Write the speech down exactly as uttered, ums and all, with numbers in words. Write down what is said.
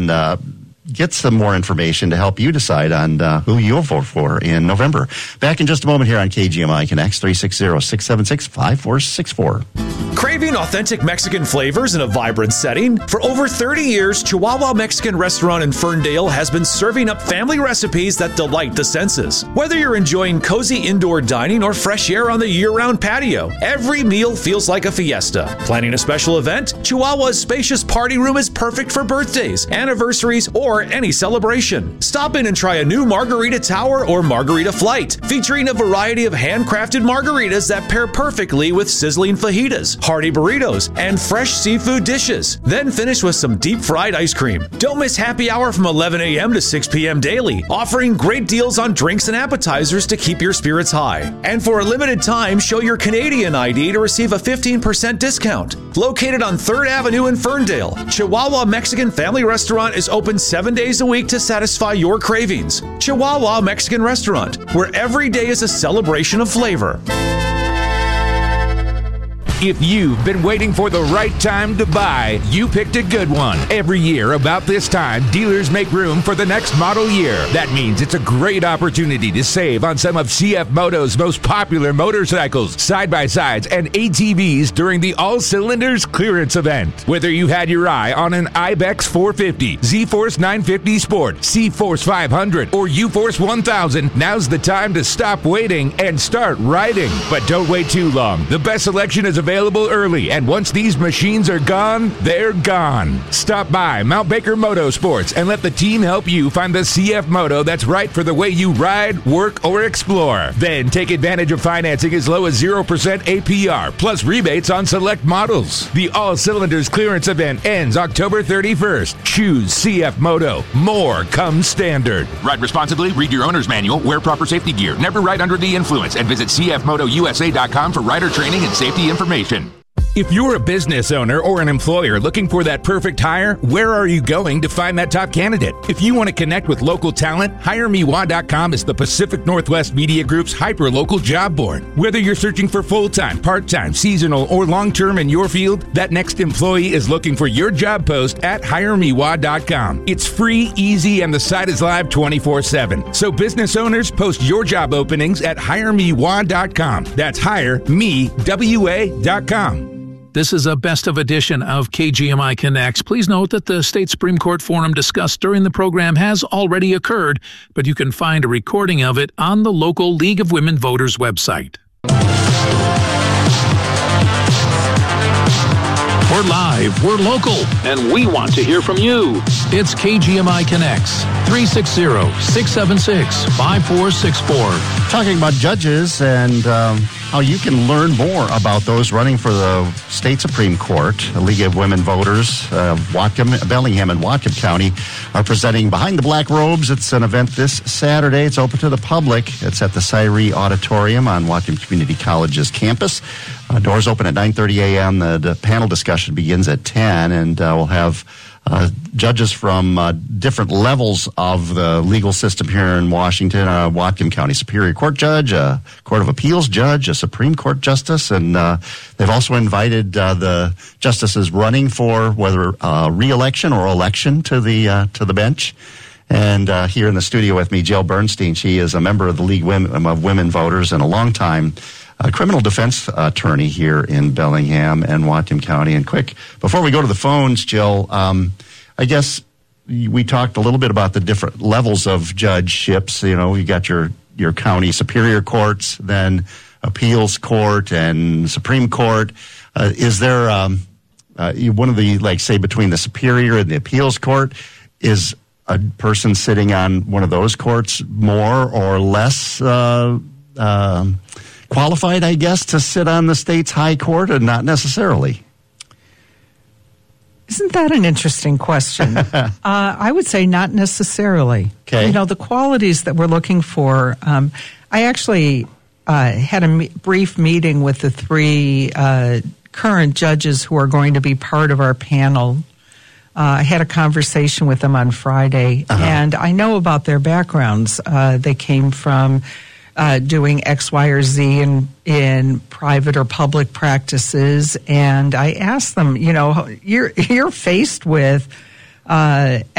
and uh, get some more information to help you decide on uh, who you'll vote for in November. Back in just a moment here on K G M I Connects, three six zero, six seven six, five four six four. Craving authentic Mexican flavors in a vibrant setting? For over thirty years, Chihuahua Mexican Restaurant in Ferndale has been serving up family recipes that delight the senses. Whether you're enjoying cozy indoor dining or fresh air on the year-round patio, every meal feels like a fiesta. Planning a special event? Chihuahua's spacious party room is perfect for birthdays, anniversaries, or any celebration. Stop in and try a new Margarita Tower or Margarita Flight, featuring a variety of handcrafted margaritas that pair perfectly with sizzling fajitas, hearty burritos, and fresh seafood dishes. Then finish with some deep-fried ice cream. Don't miss happy hour from eleven a.m. to six p.m. daily, offering great deals on drinks and appetizers to keep your spirits high. And for a limited time, show your Canadian I D to receive a fifteen percent discount. Located on third Avenue in Ferndale, Chihuahua Mexican Family Restaurant is open seven days a week to satisfy your cravings. Chihuahua Mexican Restaurant, where every day is a celebration of flavor. If you've been waiting for the right time to buy, you picked a good one. Every year, about this time, dealers make room for the next model year. That means it's a great opportunity to save on some of C F Moto's most popular motorcycles, side-by-sides, and A T Vs during the All Cylinders clearance event. Whether you had your eye on an Ibex four fifty, Z-Force nine fifty Sport, C-Force five hundred, or U-Force one thousand, now's the time to stop waiting and start riding. But don't wait too long. The best selection is available Available early, and once these machines are gone, they're gone. Stop by Mount Baker Motorsports and let the team help you find the C F Moto that's right for the way you ride, work, or explore. Then take advantage of financing as low as zero percent A P R, plus rebates on select models. The All Cylinders clearance event ends October thirty-first. Choose C F Moto. More comes standard. Ride responsibly, read your owner's manual, wear proper safety gear, never ride under the influence, and visit C F Moto U S A dot com for rider training and safety information. If you're a business owner or an employer looking for that perfect hire, where are you going to find that top candidate? If you want to connect with local talent, Hire Me Wah dot com is the Pacific Northwest Media Group's hyper-local job board. Whether you're searching for full-time, part-time, seasonal, or long-term in your field, that next employee is looking for your job post at Hire Me Wah dot com. It's free, easy, and the site is live twenty-four seven. So business owners, post your job openings at Hire Me Wah dot com. That's Hire Me W A dot com. This is a best of edition of K G M I Connects. Please note that the State Supreme Court forum discussed during the program has already occurred, but you can find a recording of it on the local League of Women Voters website. We're live, we're local, and we want to hear from you. It's K G M I Connects, three six zero, six seven six, five four six four. Talking about judges and um, how you can learn more about those running for the State Supreme Court. The League of Women Voters, uh, Whatcom, Bellingham and Whatcom County are presenting Behind the Black Robes. It's an event this Saturday. It's open to the public. It's at the Cyree Auditorium on Whatcom Community College's campus. Uh, doors open at nine thirty a.m. The, the panel discussion begins at ten, and uh, we'll have uh, judges from uh, different levels of the legal system here in Washington. A Whatcom County Superior Court judge, a Court of Appeals judge, a Supreme Court justice, and uh, they've also invited uh, the justices running for whether uh, re-election or election to the uh, to the bench. And uh, here in the studio with me, Jill Bernstein. She is a member of the League of Women Voters and a longtime a criminal defense attorney here in Bellingham and Whatcom County. And quick, before we go to the phones, Jill, um, I guess we talked a little bit about the different levels of judgeships. You know, you got your, your county superior courts, then appeals court and Supreme Court. Uh, is there um, uh, one of the, like, say, between the superior and the appeals court, is a person sitting on one of those courts more or less uh, uh, qualified, I guess, to sit on the state's high court, or not necessarily? Isn't that an interesting question? uh, I would say not necessarily. Okay. You know, the qualities that we're looking for, um, I actually uh, had a me- brief meeting with the three uh, current judges who are going to be part of our panel. Uh, I had a conversation with them on Friday, uh-huh. and I know about their backgrounds. Uh, they came from Uh, doing X, Y, or Z in in private or public practices, and I asked them, you know, you're you're faced with uh,